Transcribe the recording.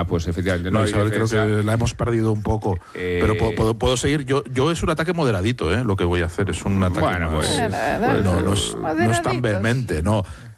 pues efectivamente No, no hay Isabel, creo defensa. que la hemos perdido un poco. Pero puedo seguir. Yo es un ataque moderadito, lo que voy a hacer. Es un ataque Bueno, más, pues, no es tan vehemente, no.